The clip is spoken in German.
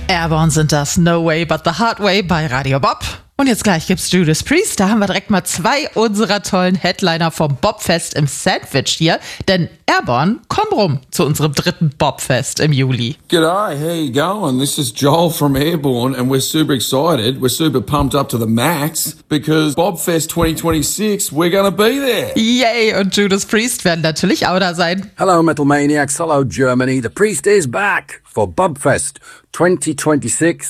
Airborne sind das No Way But The Hard Way bei Radio Bob. Und jetzt gleich gibt's Judas Priest. Da haben wir direkt mal 2 unserer tollen Headliner vom Bobfest im Sandwich hier. Denn Airborne, komm rum zu unserem 3. Bobfest im Juli. G'day, how you going? This is Joel from Airborne and we're super excited. We're super pumped up to the max because Bobfest 2026, we're gonna be there. Yay! Und Judas Priest werden natürlich auch da sein. Hello, Metal Maniacs. Hello, Germany. The Priest is back for Bobfest 2026.